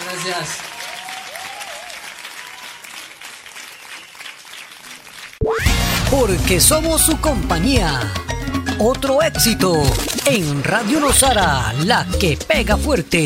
Gracias. Porque somos su compañía. Otro éxito en Radio Nosara, la que pega fuerte.